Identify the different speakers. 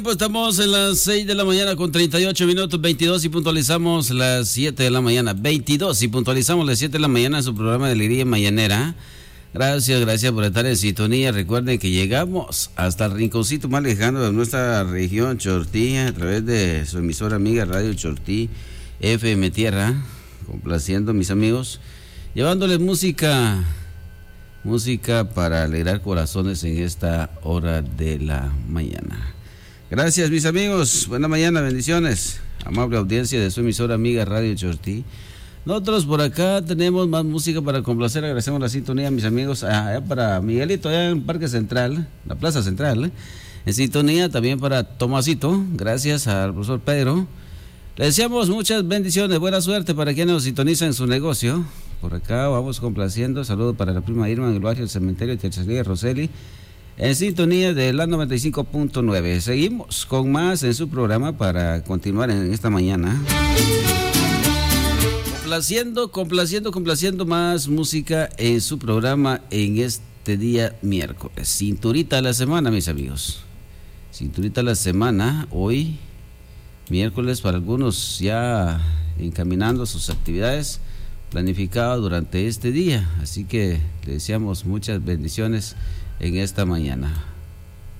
Speaker 1: Pues estamos en las 6 de la mañana con 38 minutos, 22 y puntualizamos las 7 de la mañana, 22 y puntualizamos las 7 de la mañana en su programa de Alegría Mañanera. Gracias por estar en sintonía. Recuerden que llegamos hasta el rinconcito más lejano de nuestra región, Chortí, a través de su emisora amiga Radio Chortí, FM Tierra, complaciendo a mis amigos, llevándoles música para alegrar corazones en esta hora de la mañana. Gracias, mis amigos. Buena mañana, bendiciones. Amable audiencia de su emisora amiga Radio Chortí. Nosotros por acá tenemos más música para complacer. Agradecemos la sintonía, mis amigos. Allá para Miguelito, allá en Parque Central, la Plaza Central. En sintonía también para Tomasito. Gracias al profesor Pedro. Le deseamos muchas bendiciones, buena suerte para quienes nos sintonizan en su negocio. Por acá vamos complaciendo. Saludos para la prima Irma en el barrio del Cementerio de Tercería Roseli. En sintonía de la 95.9. Seguimos con más en su programa para continuar en esta mañana. Complaciendo más música en su programa en este día miércoles. Cinturita de la semana, mis amigos. Cinturita de la semana, hoy, miércoles, para algunos ya encaminando sus actividades planificadas durante este día. Así que le deseamos muchas bendiciones en esta mañana.